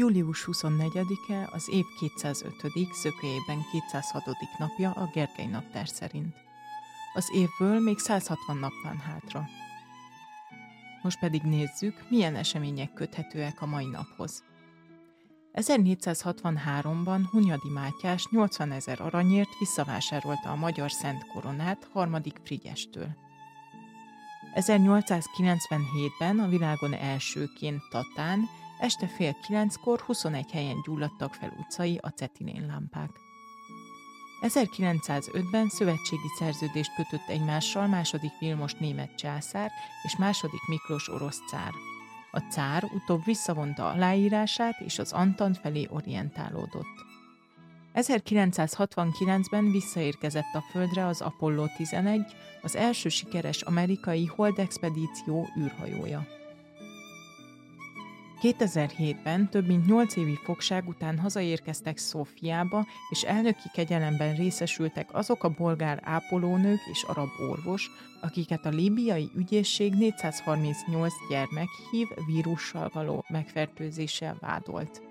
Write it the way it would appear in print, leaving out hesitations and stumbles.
Július 24-e az év 205. szökőjében 206. napja a Gergely naptár szerint. Az évből még 160 nap van hátra. Most pedig nézzük, milyen események köthetőek a mai naphoz. 1463-ban Hunyadi Mátyás 80 000 aranyért visszavásárolta a magyar Szent Koronát harmadik Frigyestől. 1897-ben a világon elsőként Tatán este 8:30 21 helyen gyulladtak fel utcai acetilénlámpák. 1905-ben szövetségi szerződést kötött egymással második Vilmos német császár és második Miklós orosz cár. A cár utóbb visszavonta aláírását és az Antant felé orientálódott. 1969-ben visszaérkezett a Földre az Apollo 11, az első sikeres amerikai holdexpedíció űrhajója. 2007-ben több mint 8 évi fogság után hazaérkeztek Szófiába, és elnöki kegyelemben részesültek azok a bolgár ápolónők és arab orvos, akiket a líbiai ügyészség 438 gyermek HIV vírussal való megfertőzéssel vádolt.